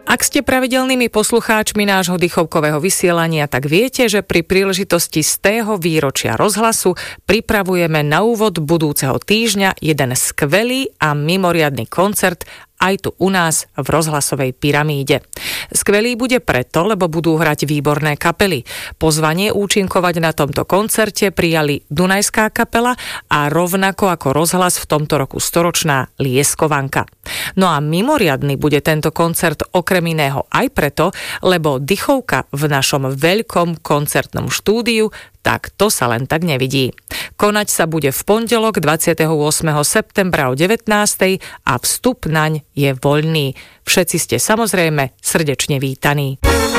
Ak ste pravidelnými poslucháčmi nášho dychovkového vysielania, tak viete, že pri príležitosti 100. výročia rozhlasu pripravujeme na úvod budúceho týždňa jeden skvelý a mimoriadny koncert aj tu u nás v rozhlasovej pyramíde. Skvelý bude preto, lebo budú hrať výborné kapely. Pozvanie účinkovať na tomto koncerte prijali Dunajská kapela a rovnako ako rozhlas v tomto roku storočná Lieskovanka. No a mimoriadny bude tento koncert okrem iného aj preto, lebo Dychovka v našom veľkom koncertnom štúdiu tak to sa len tak nevidí. Konať sa bude v pondelok 28. septembra o 19. a vstup naň je voľný. Všetci ste samozrejme srdečne vítaní.